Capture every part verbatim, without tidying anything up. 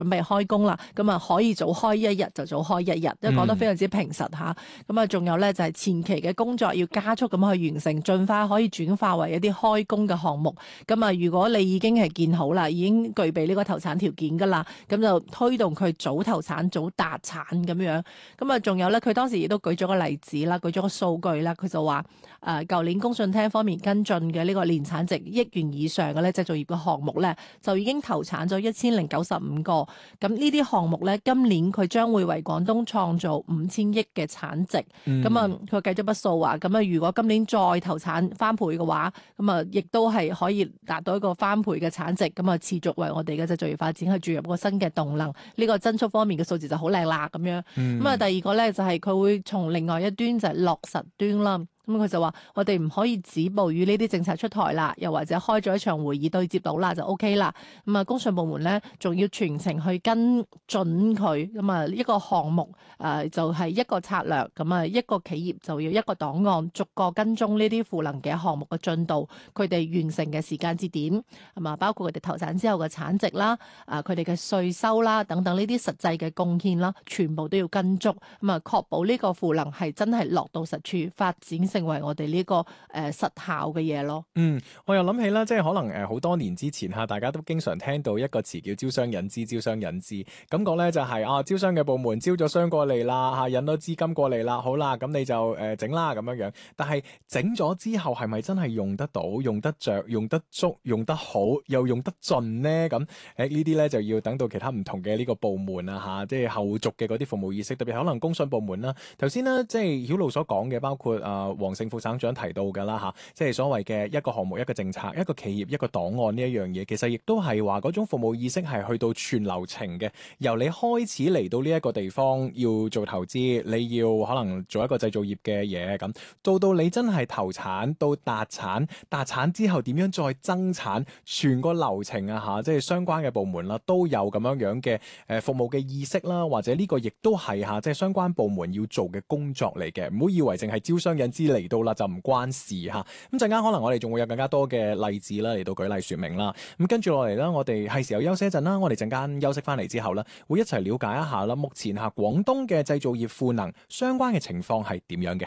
準備開工啦，咁啊可以早開一日就早開一日，都講得非常之平實嚇。咁啊，仲有咧就係前期嘅工作要加速咁去完成，盡快可以轉化為一啲開工嘅項目。咁啊，如果你已經係建好啦，已經具備呢個投產條件㗎啦，咁就推動佢早投產、早達產咁樣。咁啊，仲有咧，佢當時亦都舉咗個例子啦，舉咗個數據啦，佢就話誒，舊年工信廳方面跟進嘅呢個年產值億元以上嘅咧製造業嘅項目咧，就已經投產咗一千零九十五個。咁呢啲項目咧，今年佢將會為廣東創造五千億嘅產值。咁啊、嗯，佢計咗筆數話，咁啊，如果今年再投產翻倍嘅話，咁啊，亦都係可以達到一個翻倍嘅產值，咁啊，持續為我哋嘅製造業發展去注入個新嘅動能。呢、這個增速方面嘅數字就好靚啦，咁樣。咁啊、嗯，第二個咧就係、是、佢會從另外一端就係落實端啦。咁佢就話：我哋唔可以止步於呢啲政策出台啦，又或者開咗一場會議對接到啦就 O K 啦。咁啊，工信部門咧仲要全程去跟準佢。咁啊，一個項目誒、呃、就係、是、一個策略。咁啊，一個企業就要一個檔案，逐個跟蹤呢啲賦能嘅項目嘅進度，佢哋完成嘅時間節點，係嘛？包括佢哋投產之後嘅產值啦，啊佢哋嘅稅收啦等等呢啲實際嘅貢獻啦，全部都要跟足。咁啊，確保呢個賦能係真係落到實處發展成為我哋呢、這個誒、呃、實效嘅嘢咯。 嗯，我又諗起啦，即係可能誒好多年之前嚇，大家都經常聽到一個詞叫招商引資，招商引資感覺咧就係、是、啊招商嘅部門招咗商過嚟啦嚇，引咗資金過嚟啦，好啦，咁你就誒整啦咁樣樣。但係整咗之後係咪真係用得到、用得着、用得足、用得好，又用得盡呢？咁誒呢啲咧就要等到其他唔同嘅呢個部門啊嚇，即係後續嘅嗰啲服務意識，特別可能工信部門啦。頭先呢，即係曉露所講嘅，包括啊黃勝副省長提到㗎啦嚇，即係所謂嘅一個項目、一個政策、一個企業、一個檔案呢一樣嘢，其實亦都係話嗰種服務意識係去到全流程嘅，由你開始嚟到呢一個地方要做投資，你要可能做一個製造業嘅嘢咁，到到你真係投產到達產，達產之後點樣再增產，全個流程啊嚇，即係相關嘅部門啦都有咁樣樣嘅誒服務嘅意識啦，或者呢個亦都係嚇即係相關部門要做嘅工作嚟嘅，唔好以為淨係招商引資嚟到啦就唔關事嚇。咁陣間可能我哋仲會有更加多嘅例子啦嚟到舉例説明啦。咁跟住落嚟啦，我哋係時候休息一陣啦。我哋陣間休息翻嚟之後啦，會一齊了解一下啦，目前嚇廣東嘅製造業賦能相關嘅情況係點樣嘅？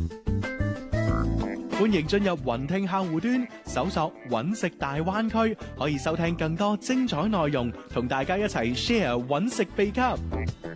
歡迎進入雲聽客戶端，搜索揾食大灣區，可以收聽更多精彩內容，同大家一齊 share 揾食秘笈。